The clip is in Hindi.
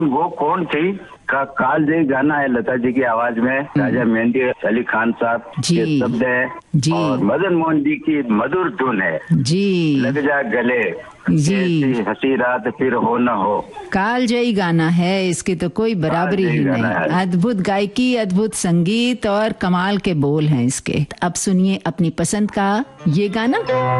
वो कौन थी? कालजयी गाना है लता जी की आवाज में, राजा मेहंदी अली खान साहब के शब्द है और मदन मोहन जी की मधुर धुन है जी। लग जा गले जी, हंसी रात फिर हो न हो। कालजयी गाना है, इसकी तो कोई बराबरी ही नहीं। अद्भुत गायकी, अद्भुत संगीत और कमाल के बोल हैं इसके। अब सुनिए अपनी पसंद का ये गाना।